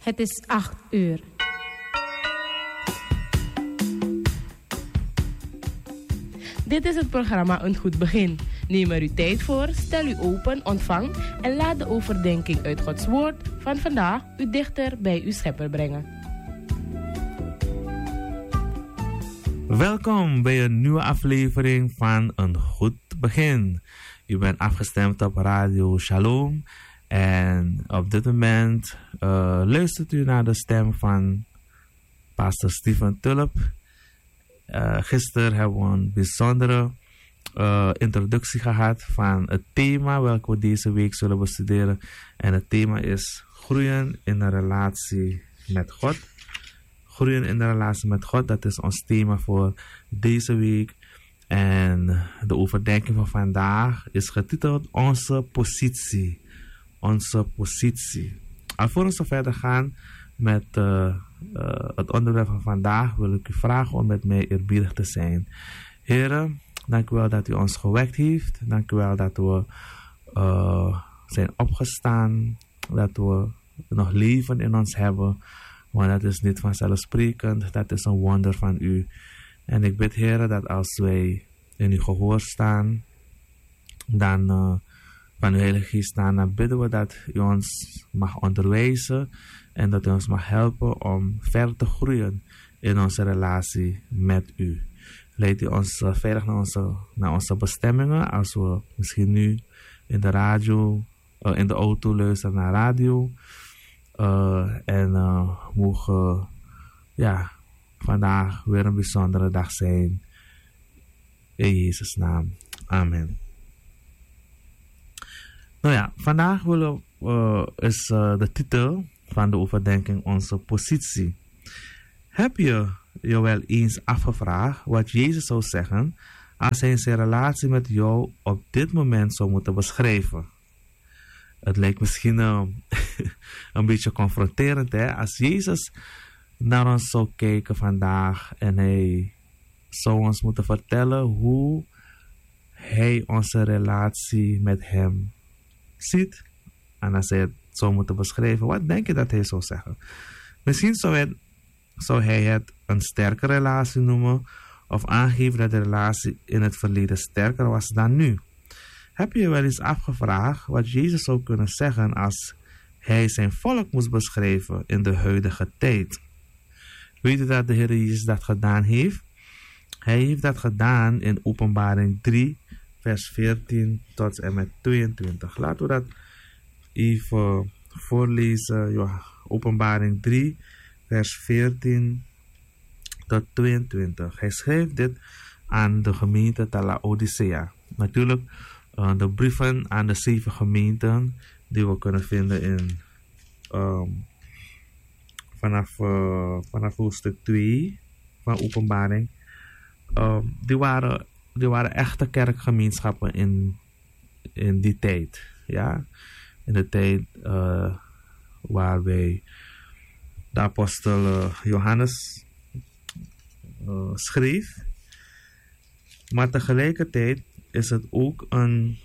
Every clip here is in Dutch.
Het is 8 uur. Dit is het programma Een Goed Begin. Neem er uw tijd voor, stel u open, ontvang en laat de overdenking uit Gods Woord van vandaag u dichter bij uw Schepper brengen. Welkom bij een nieuwe aflevering van Een Goed Begin. U bent afgestemd op Radio Shalom en op dit moment luistert u naar de stem van pastor Stephen Tulp. Gisteren hebben we een bijzondere introductie gehad van het thema welke we deze week zullen bestuderen. En het thema is groeien in een relatie met God. Groeien in de relatie met God, dat is ons thema voor deze week. En de overdenking van vandaag is getiteld Onze Positie. Onze Positie. Alvorens we verder gaan met het onderwerp van vandaag, wil ik u vragen om met mij eerbiedig te zijn. Heren, dank u wel dat u ons gewekt heeft. Dank u wel dat we zijn opgestaan. Dat we nog leven in ons hebben. Want dat is niet vanzelfsprekend. Dat is een wonder van u. En ik bid, Heer, dat als wij in uw gehoor staan, dan van uw Heilige Geest staan, dan bidden we dat u ons mag onderwijzen en dat u ons mag helpen om verder te groeien in onze relatie met u. Leidt u ons veilig naar onze bestemmingen, als we misschien nu in de radio, in de auto luisteren naar radio. En mogen vandaag weer een bijzondere dag zijn. In Jezus' naam. Amen. Nou ja, vandaag is de titel van de overdenking Onze Positie. Heb je je wel eens afgevraagd wat Jezus zou zeggen als hij zijn relatie met jou op dit moment zou moeten beschrijven? Het lijkt misschien een beetje confronterend, hè? Als Jezus naar ons zou kijken vandaag en hij zou ons moeten vertellen hoe hij onze relatie met hem ziet. En als hij het zou moeten beschrijven, wat denk je dat hij zou zeggen? Misschien zou hij het een sterke relatie noemen of aangeven dat de relatie in het verleden sterker was dan nu. Heb je je wel eens afgevraagd wat Jezus zou kunnen zeggen als hij zijn volk moest beschrijven in de huidige tijd? Weet je dat de Heer Jezus dat gedaan heeft? Hij heeft dat gedaan in Openbaring 3, vers 14 tot en met 22. Laten we dat even voorlezen. Ja, Openbaring 3, vers 14 tot 22. Hij schreef dit aan de gemeente te Laodicea. Natuurlijk de brieven aan de 7 gemeenten die we kunnen vinden in vanaf hoofdstuk 2 van Openbaring. Die waren echte kerkgemeenschappen in die tijd. Ja? In de tijd waarbij de apostel Johannes schreef. Maar tegelijkertijd is het ook een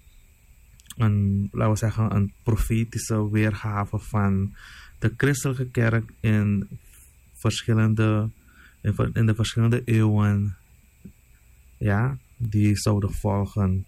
profetische weergave van de christelijke kerk in de verschillende eeuwen, ja, die zouden volgen.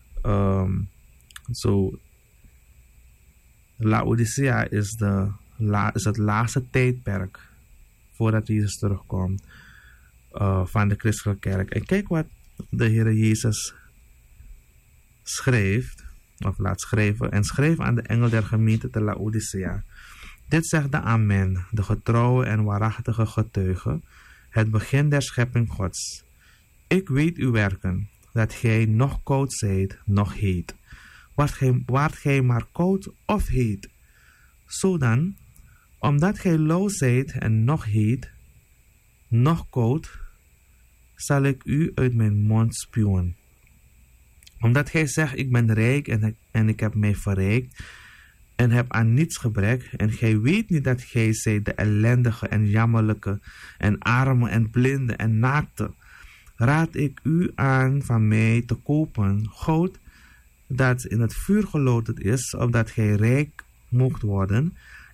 Laodicea is het laatste tijdperk voordat Jezus terugkomt van de christelijke kerk. En kijk wat de Heer Jezus schreef, of laat schrijven, en schreef aan de engel der gemeente te Laodicea. Dit zegt de Amen, de getrouwe en waarachtige getuige, het begin der schepping Gods. Ik weet uw werken, dat gij nog koud zijt, nog heet. Waart gij maar koud of heet. Zodan, omdat gij lauw zijt en nog heet, nog koud, zal ik u uit mijn mond spuwen. Omdat gij zegt, ik ben rijk en ik heb mij verrijkt en heb aan niets gebrek, en gij weet niet dat gij zijt de ellendige en jammerlijke en arme en blinde en naakte, raad ik u aan van mij te kopen goud dat in het vuur gelouterd is, opdat gij rijk moogt worden,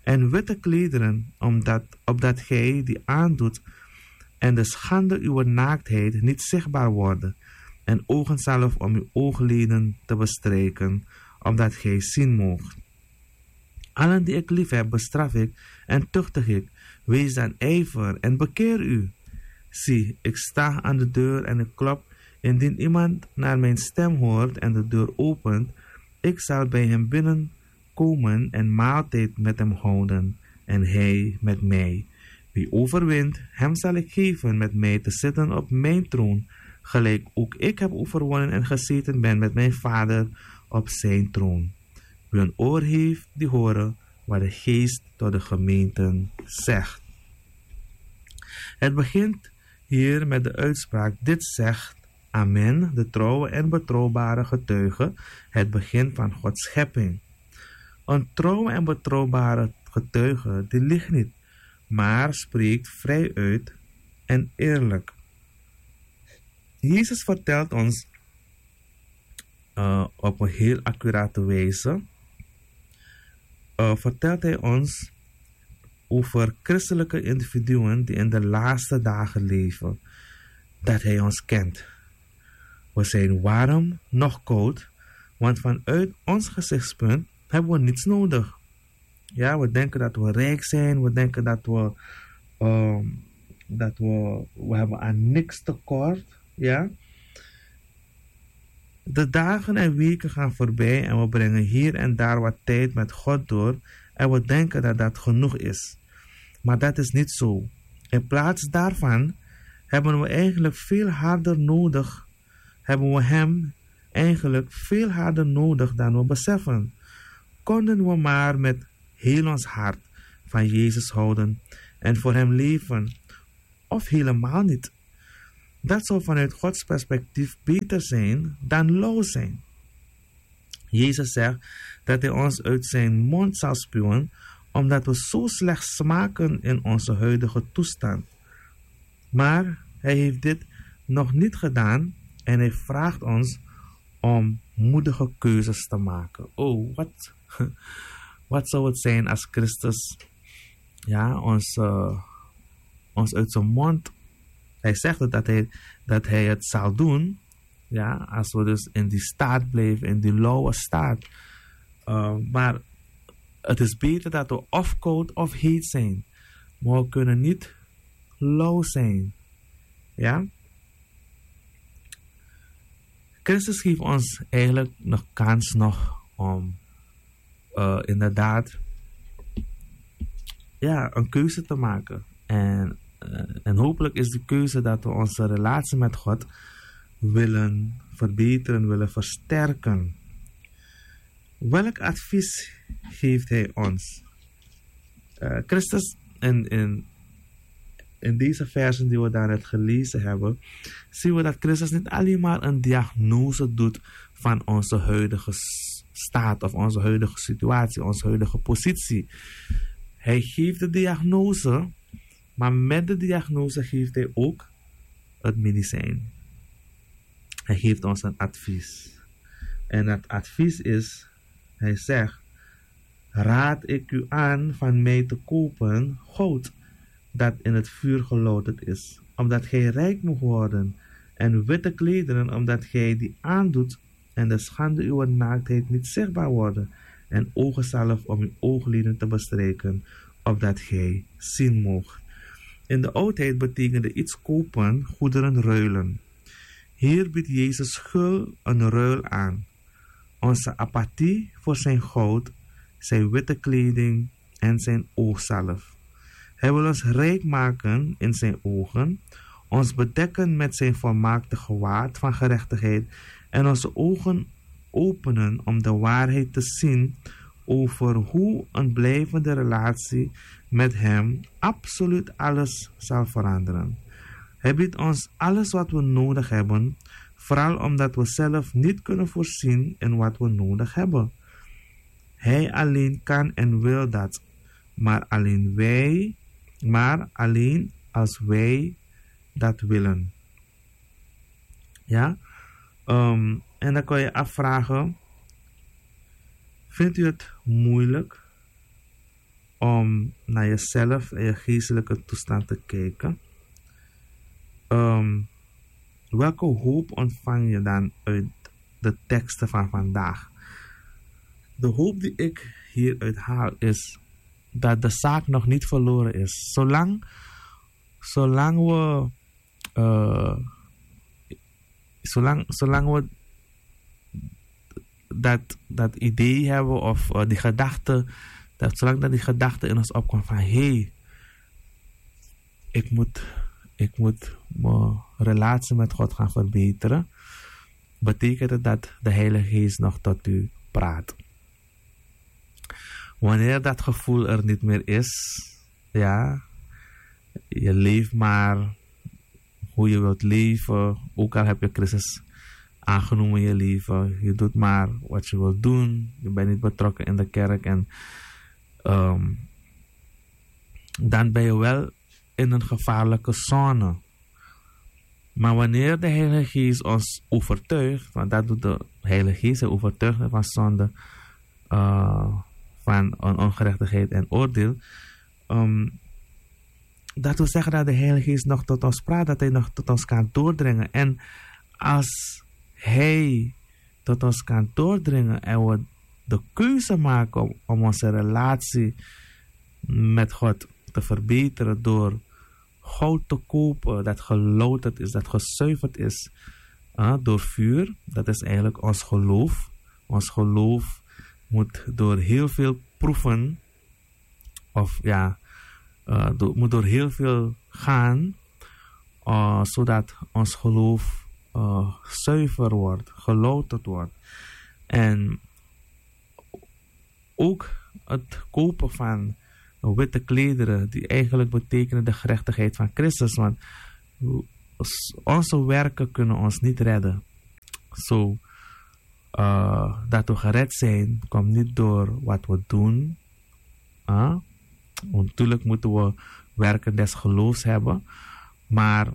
en witte klederen, opdat gij die aandoet en de schande uw naaktheid niet zichtbaar worden, en oogenzalf om uw oogleden te bestrijken, opdat gij zien moogt. Allen die ik lief heb, bestraf ik en tuchtig ik. Wees dan ijver en bekeer u. Zie, ik sta aan de deur en ik klop. Indien iemand naar mijn stem hoort en de deur opent, ik zal bij hem binnenkomen en maaltijd met hem houden, en hij met mij. Wie overwint, hem zal ik geven met mij te zitten op mijn troon, gelijk ook ik heb overwonnen en gezeten ben met mijn Vader op zijn troon. Wie een oor heeft, die horen wat de Geest tot de gemeenten zegt. Het begint hier met de uitspraak: dit zegt Amen, de trouwe en betrouwbare getuige, het begin van Gods schepping. Een trouwe en betrouwbare getuige, die liegt niet, maar spreekt vrij uit en eerlijk. Jezus vertelt ons op een heel accurate wijze, vertelt hij ons over christelijke individuen die in de laatste dagen leven, dat hij ons kent. We zijn warm, nog koud, want vanuit ons gezichtspunt hebben we niets nodig. Ja, we denken dat we rijk zijn, we denken dat we hebben aan niks tekort. Ja. De dagen en weken gaan voorbij en we brengen hier en daar wat tijd met God door en we denken dat dat genoeg is. Maar dat is niet zo. In plaats daarvan hebben we eigenlijk veel harder nodig, hebben we Hem eigenlijk veel harder nodig dan we beseffen. Konden we maar met heel ons hart van Jezus houden en voor Hem leven, of helemaal niet. Dat zou vanuit Gods perspectief beter zijn dan lauw zijn. Jezus zegt dat Hij ons uit zijn mond zal spuwen, omdat we zo slecht smaken in onze huidige toestand. Maar Hij heeft dit nog niet gedaan en Hij vraagt ons om moedige keuzes te maken. Oh, wat zou het zijn als Christus ons uit zijn mond... Hij zegt dat hij het zal doen, ja, als we dus in die staat blijven, in die lauwe staat. Maar het is beter dat we of koud of heet zijn. Maar we kunnen niet lauw zijn. Ja? Christus geeft ons eigenlijk nog kans om inderdaad een keuze te maken. En hopelijk is de keuze dat we onze relatie met God willen verbeteren, willen versterken. Welk advies geeft Hij ons? Christus, in deze versen die we daarnet gelezen hebben, zien we dat Christus niet alleen maar een diagnose doet van onze huidige staat of onze huidige situatie, onze huidige positie. Hij geeft de diagnose, maar met de diagnose geeft Hij ook het medicijn. Hij geeft ons een advies. En het advies is, Hij zegt: raad ik u aan van mij te kopen goud dat in het vuur gelouterd is, omdat gij rijk moet worden, en witte klederen, omdat gij die aandoet en de schande uw naaktheid niet zichtbaar worden, en ogenzalf om uw oogleden te bestrijken, opdat gij zien moogt. In de oudheid betekende iets kopen, goederen ruilen. Hier biedt Jezus gul een ruil aan. Onze apathie voor zijn goud, zijn witte kleding en zijn oogzalf. Hij wil ons rijk maken in zijn ogen, ons bedekken met zijn volmaakte gewaad van gerechtigheid en onze ogen openen om de waarheid te zien over hoe een blijvende relatie met Hem absoluut alles zal veranderen. Hij biedt ons alles wat we nodig hebben, vooral omdat we zelf niet kunnen voorzien in wat we nodig hebben. Hij alleen kan en wil dat, maar alleen als wij dat willen. Ja? En dan kan je afvragen: vindt u het moeilijk om naar jezelf en je geestelijke toestand te kijken. Welke hoop ontvang je dan uit de teksten van vandaag? De hoop die ik hieruit haal is dat de zaak nog niet verloren is. Zolang we dat idee hebben of die gedachte, zolang dat die gedachte in ons opkomt van hey, ik moet mijn relatie met God gaan verbeteren, betekent het dat de Heilige Geest nog tot u praat. Wanneer dat gevoel er niet meer is, ja, je leeft maar hoe je wilt leven, ook al heb je Christus aangenomen in je leven, je doet maar wat je wilt doen, je bent niet betrokken in de kerk en dan ben je wel in een gevaarlijke zone. Maar wanneer de Heilige Geest ons overtuigt, want dat doet de Heilige Geest, hij overtuigt van zonde, van ongerechtigheid en oordeel, dat wil zeggen dat de Heilige Geest nog tot ons praat, dat hij nog tot ons kan doordringen. En als hij tot ons kan doordringen en we de keuze maken om onze relatie met God te verbeteren door goud te kopen dat gelouterd is, dat gezuiverd is door vuur, dat is eigenlijk ons geloof. Ons geloof moet door heel veel proeven, of ja, moet door heel veel gaan, zodat ons geloof zuiver wordt, gelouterd wordt. En ook het kopen van witte klederen, die eigenlijk betekenen de gerechtigheid van Christus, want onze werken kunnen ons niet redden. Zo, dat we gered zijn, komt niet door wat we doen. Natuurlijk moeten we werken des geloofs hebben, maar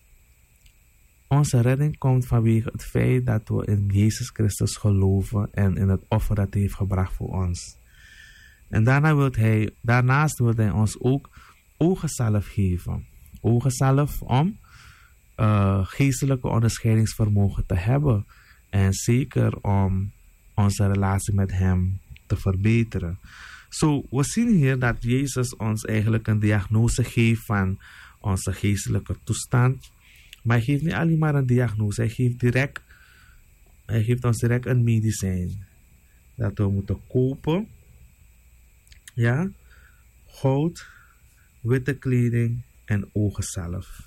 onze redding komt vanwege het feit dat we in Jezus Christus geloven en in het offer dat hij heeft gebracht voor ons. En daarnaast wil hij ons ook oogenzalf geven. Oogenzalf om geestelijke onderscheidingsvermogen te hebben. En zeker om onze relatie met hem te verbeteren. Zo, we zien hier dat Jezus ons eigenlijk een diagnose geeft van onze geestelijke toestand. Maar hij geeft niet alleen maar een diagnose. Hij geeft ons direct een medicijn. Dat we moeten kopen. Ja, goud, witte kleding en oogenzalf.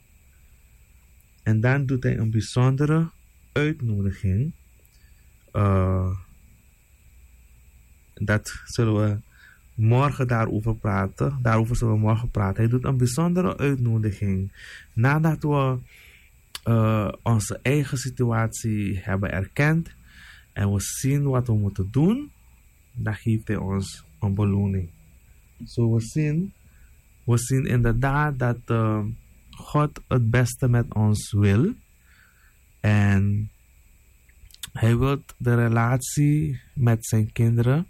En dan doet hij een bijzondere uitnodiging. Dat zullen we morgen daarover praten. Daarover zullen we morgen praten. Hij doet een bijzondere uitnodiging. Nadat we onze eigen situatie hebben erkend en we zien wat we moeten doen, dan geeft hij ons een beloning. Zo we zien inderdaad dat God het beste met ons wil. En hij wil de relatie met zijn kinderen.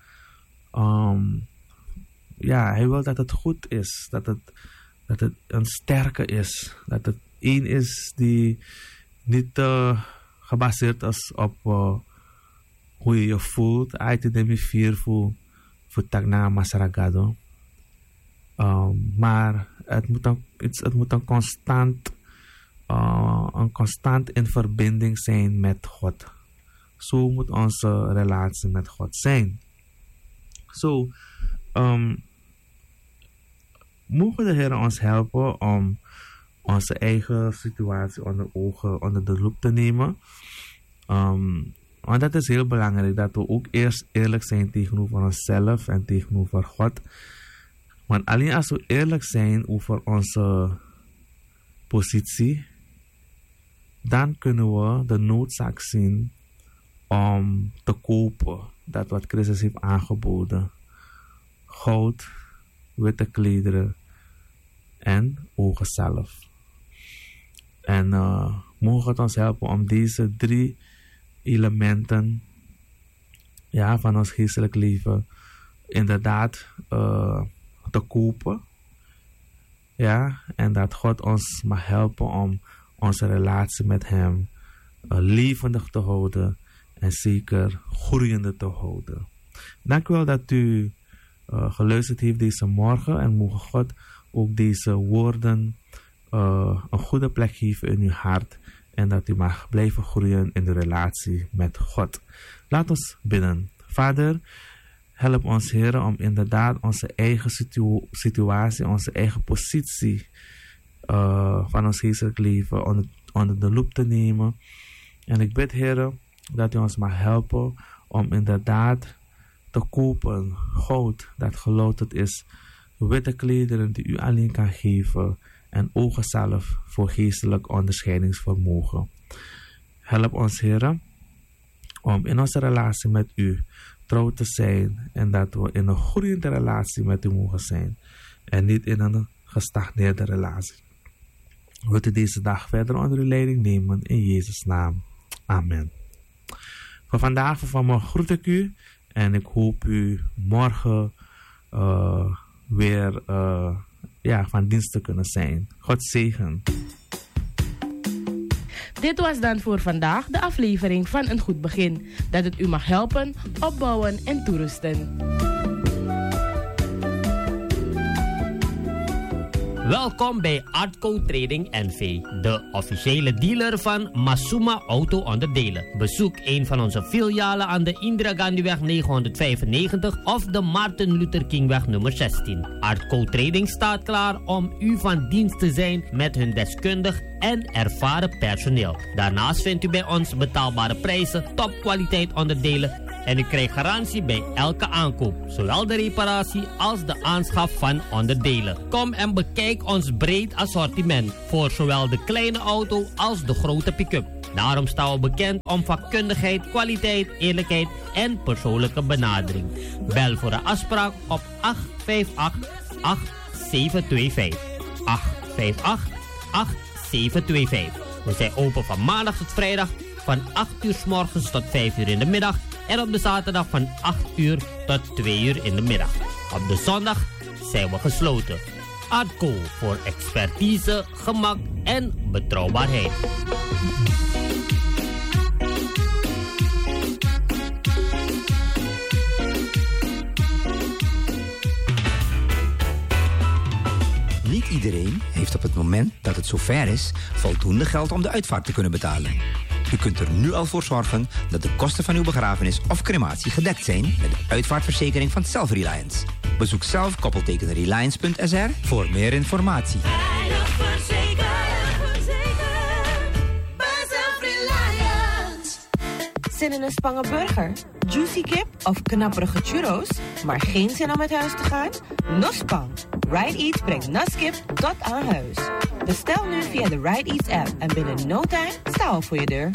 Hij wil dat het goed is. Dat het een sterke is. Dat het één is die niet gebaseerd is op hoe je je voelt. Uit de vier voor tagna masaragado. Maar het moet een constant in verbinding zijn met God. Zo moet onze relatie met God zijn. Zo, mogen de Heer ons helpen om onze eigen situatie onder de loep te nemen. Want dat is heel belangrijk, dat we ook eerst eerlijk zijn tegenover onszelf en tegenover God. Want alleen als we eerlijk zijn over onze positie, dan kunnen we de noodzaak zien om te kopen dat wat Christus heeft aangeboden. Goud, witte klederen en oogenzalf. En mogen het ons helpen om deze 3 elementen van ons geestelijk leven inderdaad te kopen. Ja, en dat God ons mag helpen om onze relatie met hem levendig te houden en zeker groeiende te houden. Dank u wel dat u geluisterd heeft deze morgen en mogen God ook deze woorden een goede plek geven in uw hart en dat u mag blijven groeien in de relatie met God. Laat ons bidden. Vader, help ons, Heer, om inderdaad onze eigen situatie, onze eigen positie van ons geestelijk leven onder de loep te nemen. En ik bid, Heer, dat u ons mag helpen om inderdaad te kopen goud dat gelouterd is, witte klederen die u alleen kan geven en oogenzalf voor geestelijk onderscheidingsvermogen. Help ons, Heer, om in onze relatie met u trouw te zijn en dat we in een groeiende relatie met u mogen zijn en niet in een gestagneerde relatie. Wilt u deze dag verder onder uw leiding nemen in Jezus' naam. Amen. Voor vandaag, voor vanmorgen groet ik u en ik hoop u morgen weer van dienst te kunnen zijn. God zegen. Dit was dan voor vandaag de aflevering van Een Goed Begin. Dat het u mag helpen, opbouwen en toerusten. Welkom bij Artco Trading NV, de officiële dealer van Masuma auto-onderdelen. Bezoek een van onze filialen aan de Indira Gandhiweg 995 of de Martin Luther Kingweg nummer 16. Artco Trading staat klaar om u van dienst te zijn met hun deskundig en ervaren personeel. Daarnaast vindt u bij ons betaalbare prijzen, topkwaliteit onderdelen en u krijgt garantie bij elke aankoop, zowel de reparatie als de aanschaf van onderdelen. Kom en bekijk ons breed assortiment voor zowel de kleine auto als de grote pick-up. Daarom staan we bekend om vakkundigheid, kwaliteit, eerlijkheid en persoonlijke benadering. Bel voor een afspraak op 858-8725. 858-8725. We zijn open van maandag tot vrijdag van 8 uur 's morgens tot 5 uur in de middag. En op de zaterdag van 8 uur tot 2 uur in de middag. Op de zondag zijn we gesloten. Artco voor expertise, gemak en betrouwbaarheid. Niet iedereen heeft op het moment dat het zover is voldoende geld om de uitvaart te kunnen betalen. U kunt er nu al voor zorgen dat de kosten van uw begrafenis of crematie gedekt zijn met de uitvaartverzekering van Self-Reliance. Bezoek zelf _reliance.sr voor meer informatie. Veilig verzekerd bij Self-Reliance. Zin in een Spangenburger, juicy kip of knapperige churros, maar geen zin om uit huis te gaan? Nospang. Ride Eats brengt naskip tot aan huis. Bestel nu via de Ride Eats app en binnen no time staan we voor je deur.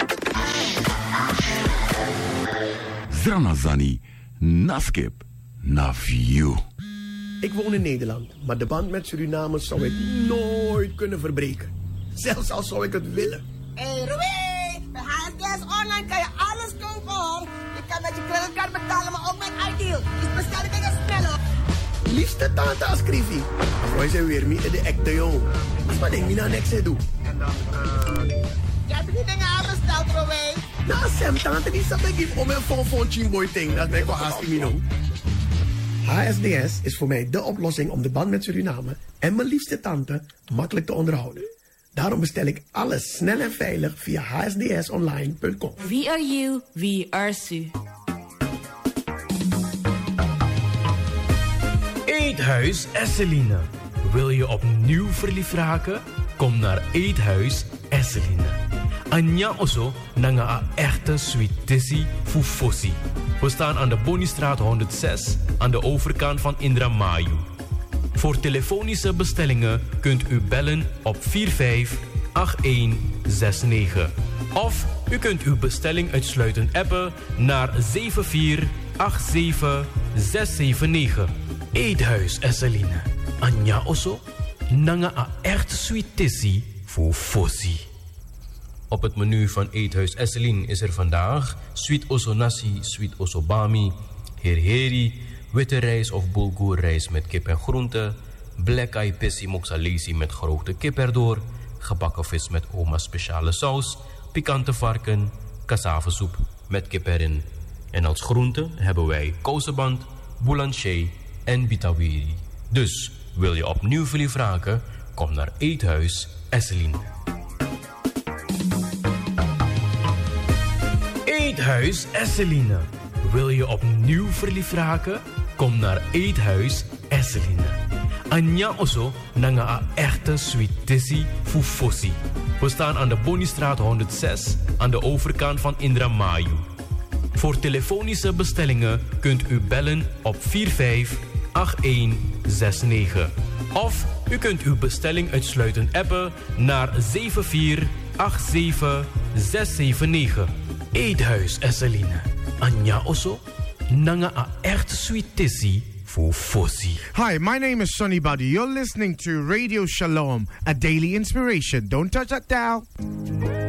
Zranazani, naskip, na view. Ik woon in Nederland, maar de band met Suriname zou ik nooit kunnen verbreken. Zelfs al zou ik het willen. Hey Ruby, bij HSDS Online kan je alles kopen hoor. Je kan met je creditcard betalen, maar ook met iDeal. Dus bestel je dingen sneller. Liefste tante Ascrivi. Wij zijn weer mee in de acte, joh. Maar denk niet naar niks te doen. En dan, je hebt die dingen aanbesteld, Ruby. Nou, Sam, tante die zat ik om een van Chimboy ding. Dat ben ik wel haast in mijn HSDS is voor mij de oplossing om de band met Suriname en mijn liefste tante makkelijk te onderhouden. Daarom bestel ik alles snel en veilig via hsdsonline.com. We are you, we are Su. Eethuis Esseline. Wil je opnieuw verliefd raken? Kom naar Eethuis Esseline. Anja Osso nanga a echte sweetissie fufosi. We staan aan de Bonistraat 106 aan de overkant van Indra Mayu. Voor telefonische bestellingen kunt u bellen op 458169. Of u kunt uw bestelling uitsluitend appen naar 7487679. Eethuis Esseline. Anja Osso nanga a echt sweetissie voor Fossi. Op het menu van Eethuis Esseline is er vandaag sweet osso nasi, sweet osso bami, herheri, witte rijst of bulgoerrijst met kip en groenten, black eye pissi moxalesi met gerookte kip erdoor, gebakken vis met oma's speciale saus, pikante varken, cassavesoep met kip erin. En als groente hebben wij kouseband, boulanger en bitawiri. Dus wil je opnieuw verliefd raken? Kom naar Eethuis Esseline. Eethuis Esseline. Wil je opnieuw verliefd raken? Kom naar Eethuis Esseline. Anja Osso nanga a echte sweetissie fufosi. We staan aan de Bonniestraat 106 aan de overkant van Indramayu. Voor telefonische bestellingen kunt u bellen op 458169. Of u kunt uw bestelling uitsluitend appen naar 7487679. Eethuis Esseline. Anja Osso nanga a echt sweetissie voor Fossi. Hi, my name is Sonny Buddy. You're listening to Radio Shalom, a daily inspiration. Don't touch that dial.